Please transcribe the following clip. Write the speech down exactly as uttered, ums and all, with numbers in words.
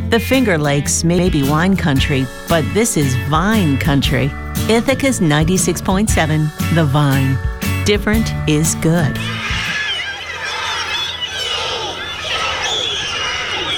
The Finger Lakes may be wine country, but this is vine country. Ithaca's ninety-six point seven, The Vine. Different is good.